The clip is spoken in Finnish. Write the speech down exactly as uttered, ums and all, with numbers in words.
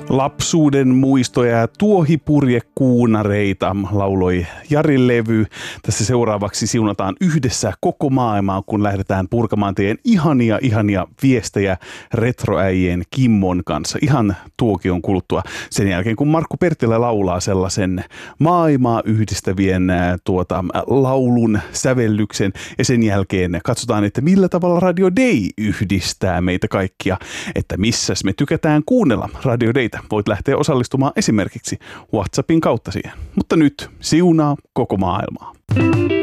Lapsuuden muistoja ja tuohipurjekuunareita lauloi Jarin levy. Tässä seuraavaksi siunataan yhdessä koko maailmaa, kun lähdetään purkamaan teidän ihania, ihania viestejä retroäijien Kimmon kanssa. Ihan tuokion kuluttua sen jälkeen, kun Markku Perttilä laulaa sellaisen maailmaa yhdistävien tuota, laulun sävellyksen. Ja sen jälkeen katsotaan, että millä tavalla Radio Day yhdistää meitä kaikkia. Että missäs me tykätään kuunnella Radio Daytä. Voit lähteä osallistumaan esimerkiksi WhatsAppin kautta siihen. Mutta nyt siunaa koko maailmaa.